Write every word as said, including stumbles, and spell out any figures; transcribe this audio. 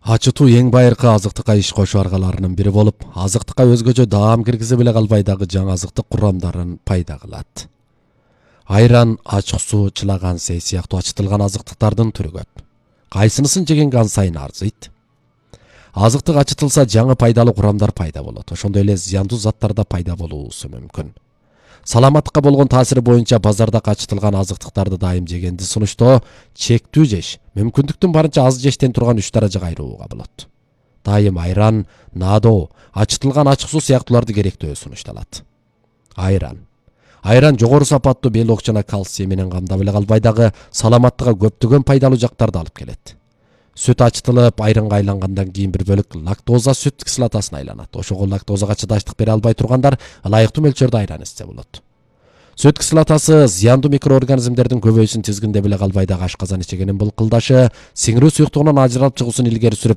Ачытуу эң байыркы азыктыкка иш кошуу аргаларынын бири болуп, азыктыкка өзгөчө даам киргизе биле калбайдагы жаңы азыктык курамдарын пайда кылат. Айран, ачык суу, чылаган сей сыяктуу ачытылган азыктыктардын түрү көп. Кайсынысын жеген кан сайын арзыйт. Азыктык ачытылса жаңы пайдалуу курамдар пайда болот. Ошондой эле зыяндуу заттар да пайда болуусу мүмкүн. Саламаттыкка болгон таасири боюнча базарда ачытылган азыктыктарды дайым жегенди сунуштоо чектүү жеш, мүмкүндүктүн барынча аз жештен турган үч даражага айырууга болот. Дайым айран, надо, ачытылган ачык суу сыяктууларды керектөө сунушталат. Айран. Айран жогору сапаттуу белок жана кальций менен камдап эле калбайдагы саламаттыкка көптөгөн пайдалуу жактарды алып келет. Сүт ачытылып, айранга айлангандан кийин бир бөлүк лактоза сүт кислотасына айланат. Ошого лактозага чыдаштык бере албай тургандар ылайыктуу мөлчөрдө айран ичсе болот. Сүт кислотасы зыяндуу микроорганизмдердин көбөйүүсүн тизгиндеп эле калбайдагы ашказан ичегенин былкылдашы, сиңирүү суюктугунан ажыралып чыгуусун илгери сүрүп,